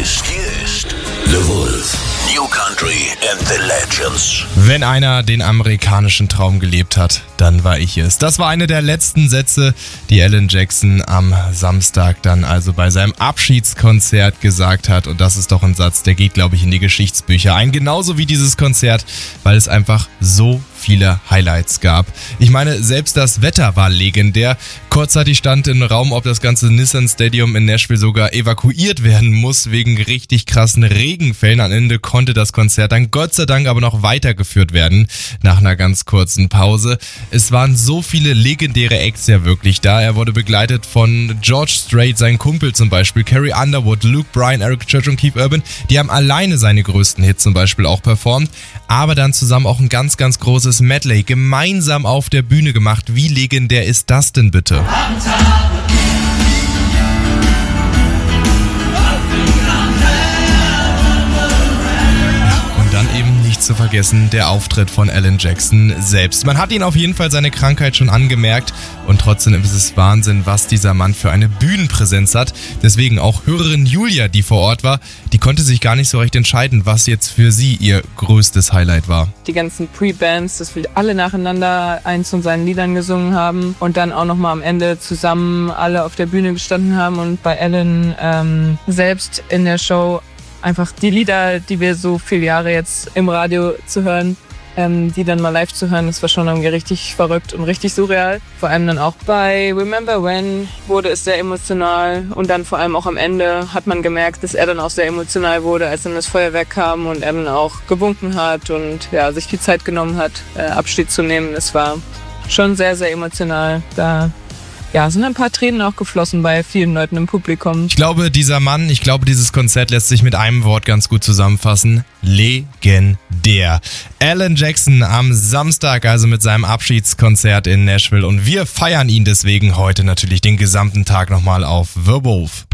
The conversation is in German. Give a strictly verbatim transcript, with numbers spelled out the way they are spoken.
ist, hier ist The Wolf. New Country and the Legends. Wenn einer den amerikanischen Traum gelebt hat, dann war ich es. Das war eine der letzten Sätze, die Alan Jackson am Samstag dann also bei seinem Abschiedskonzert gesagt hat. Und das ist doch ein Satz, der geht, glaube ich, in die Geschichtsbücher ein. Genauso wie dieses Konzert, weil es einfach so viele Highlights gab. Ich meine, selbst das Wetter war legendär. Kurzzeitig stand im Raum, ob das ganze Nissan Stadium in Nashville sogar evakuiert werden muss wegen richtig krassen Regenfällen. Am Ende konnte das Konzert dann Gott sei Dank aber noch weitergeführt werden nach einer ganz kurzen Pause. Es waren so viele legendäre Acts ja wirklich da. Er wurde begleitet von George Strait, sein Kumpel zum Beispiel, Carrie Underwood, Luke Bryan, Eric Church und Keith Urban. Die haben alleine seine größten Hits zum Beispiel auch performt, aber dann zusammen auch ein ganz, ganz großes Medley gemeinsam auf der Bühne gemacht. Wie legendär ist das denn bitte? Zu vergessen, der Auftritt von Alan Jackson selbst. Man hat ihn auf jeden Fall seine Krankheit schon angemerkt und trotzdem ist es Wahnsinn, was dieser Mann für eine Bühnenpräsenz hat. Deswegen auch Hörerin Julia, die vor Ort war, die konnte sich gar nicht so recht entscheiden, was jetzt für sie ihr größtes Highlight war. Die ganzen Pre-Bands, dass wir alle nacheinander eins von seinen Liedern gesungen haben und dann auch nochmal am Ende zusammen alle auf der Bühne gestanden haben und bei Alan ähm, selbst in der Show einfach die Lieder, die wir so viele Jahre jetzt im Radio zu hören, ähm, die dann mal live zu hören, das war schon irgendwie richtig verrückt und richtig surreal. Vor allem dann auch bei Remember When wurde es sehr emotional und dann vor allem auch am Ende hat man gemerkt, dass er dann auch sehr emotional wurde, als dann das Feuerwerk kam und er dann auch gewunken hat und ja, sich die Zeit genommen hat, äh, Abschied zu nehmen. Das war schon sehr, sehr emotional. Da Ja, sind ein paar Tränen auch geflossen bei vielen Leuten im Publikum. Ich glaube, dieser Mann, ich glaube, dieses Konzert lässt sich mit einem Wort ganz gut zusammenfassen. Legendär. Alan Jackson am Samstag, also mit seinem Abschiedskonzert in Nashville. Und wir feiern ihn deswegen heute natürlich den gesamten Tag nochmal auf The Wolf.